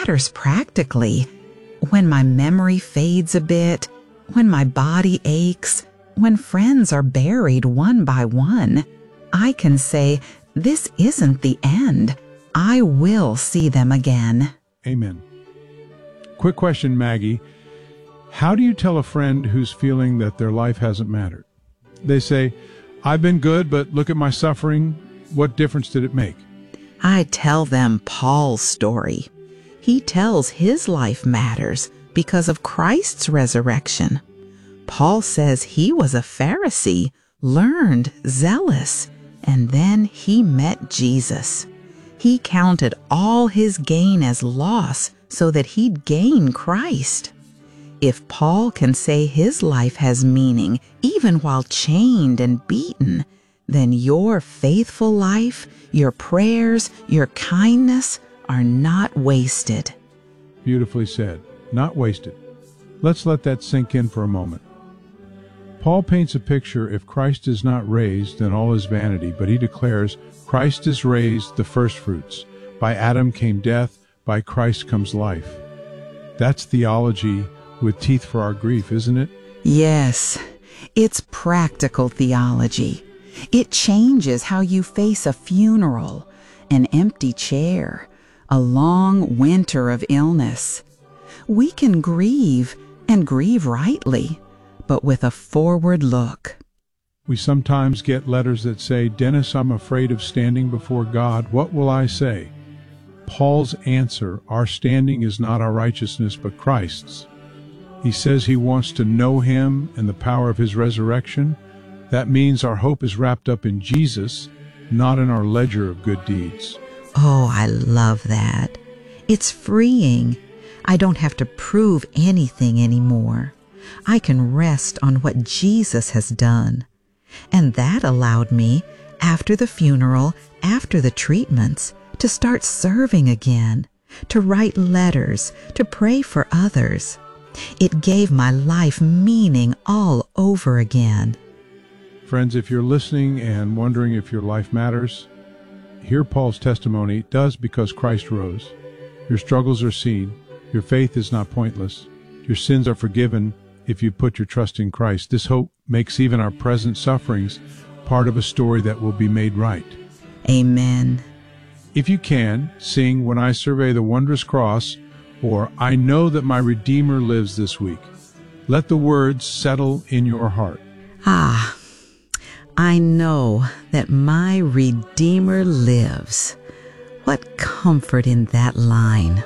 matters practically. When my memory fades a bit, when my body aches, when friends are buried one by one, I can say, this isn't the end. I will see them again. Amen. Quick question, Maggie. How do you tell a friend who's feeling that their life hasn't mattered? They say, I've been good, but look at my suffering. What difference did it make? I tell them Paul's story. He tells his life matters because of Christ's resurrection. Paul says he was a Pharisee, learned, zealous, and then he met Jesus. He counted all his gain as loss so that he'd gain Christ. If Paul can say his life has meaning even while chained and beaten, then your faithful life, your prayers, your kindness are not wasted. Beautifully said. Not wasted. Let's let that sink in for a moment. Paul paints a picture if Christ is not raised, then all is vanity, but he declares, Christ is raised, the firstfruits. By Adam came death, by Christ comes life. That's theology with teeth for our grief, isn't it? Yes, it's practical theology. It changes how you face a funeral, an empty chair, a long winter of illness. We can grieve, and grieve rightly, but with a forward look. We sometimes get letters that say, Dennis, I'm afraid of standing before God. What will I say? Paul's answer, our standing is not our righteousness, but Christ's. He says he wants to know him and the power of his resurrection. That means our hope is wrapped up in Jesus, not in our ledger of good deeds. Oh, I love that. It's freeing. I don't have to prove anything anymore. I can rest on what Jesus has done. And that allowed me, after the funeral, after the treatments, to start serving again, to write letters, to pray for others. It gave my life meaning all over again. Friends, if you're listening and wondering if your life matters, hear Paul's testimony. It does, because Christ rose. Your struggles are seen. Your faith is not pointless. Your sins are forgiven if you put your trust in Christ. This hope makes even our present sufferings part of a story that will be made right. Amen. If you can, sing When I Survey the Wondrous Cross, or I Know That My Redeemer Lives this week. Let the words settle in your heart. Ah, I know that my Redeemer lives. What comfort in that line.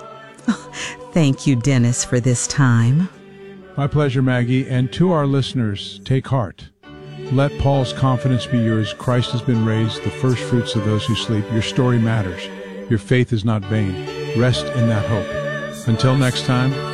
Thank you, Dennis, for this time. My pleasure, Maggie. And to our listeners, take heart. Let Paul's confidence be yours. Christ has been raised, the first fruits of those who sleep. Your story matters. Your faith is not vain. Rest in that hope. Until next time,